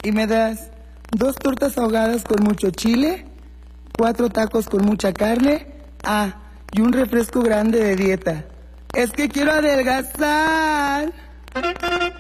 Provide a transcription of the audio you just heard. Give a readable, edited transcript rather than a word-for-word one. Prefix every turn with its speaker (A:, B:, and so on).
A: Y me das 2 tortas ahogadas con mucho chile, 4 tacos con mucha carne, y un refresco grande de dieta. Es que quiero adelgazar.